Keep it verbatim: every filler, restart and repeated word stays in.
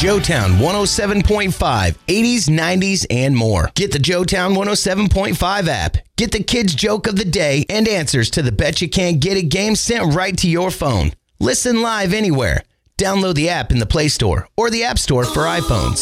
Joetown one oh seven point five, eighties, nineties, and more. Get the Joetown one oh seven point five app. Get the kids' joke of the day and answers to the Bet You Can't Get It game sent right to your phone. Listen live anywhere. Download the app in the Play Store or the App Store for iPhones.